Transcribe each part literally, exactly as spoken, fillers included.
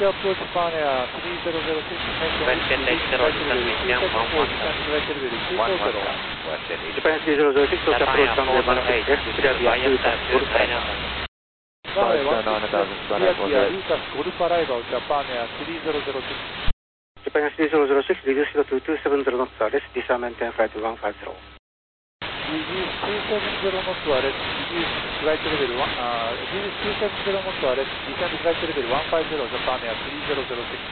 Taxi approach Japan Air three zero zero six, West Jet eight zero, descend maintain one one one one zero. West Jet eight Japan three zero zero six, Tokyo approach runway one eight, clear via Lucas Golf Arrival. Runway one six, clear via Lucas Golf Arrival, Japan Air three zero zero six. Japan three zero zero six, reduce to two seven zero knots, rest descend maintain flight one five zero. Reduce two seven zero knots, rest, reduce flight level one, uh, reduce two seven zero knots, rest, descend flight level one five zero, Japan Air three zero zero six.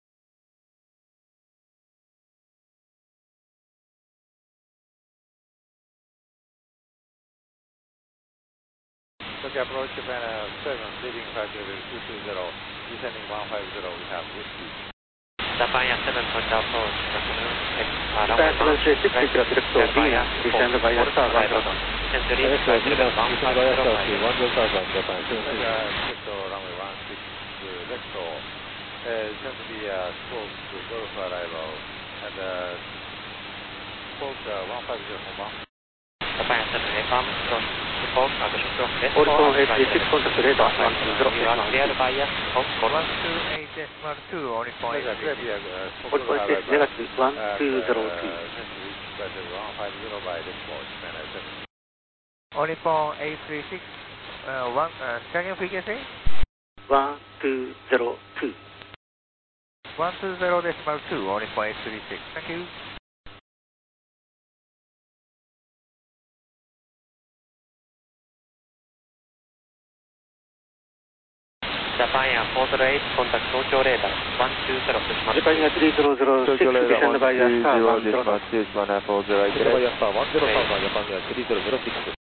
Tokyo approach Japan Air seven, leaving flight level two two zero, descending one five zero, we have whiskey. Japan Air seven, Tokyo approach, afternoon, Japan seven three six, direct to Venus, descend via Star one zero one. Descend to reach flight level one five zero five. one zero thousand, Japan seven three six. Left runway one six, left, uh, descend to the uh, spoke to Golf Arrival, and uh, spoke uh, one five zero from one. Japan seven eight one, approach, spoke, approach, left, Horizon eight three six, contact radar one two zero. You are cleared by yes, spoke, one two eight decimal two, only point. Horizon eight negative one two zero two. one five zero by this port, Japan Air seven. Only point eight three six, uh, one, uh, second frequency? one two zero two. one two zero decimal two, only point eight three six. Thank you. Japan Air four zero eight, contact Tokyo radar one two zero decimal two. Japan Air three zero zero six, descend via Star one zero. Japan Air four zero eight, descend via Star one zero thousand, Japan Air three zero zero six.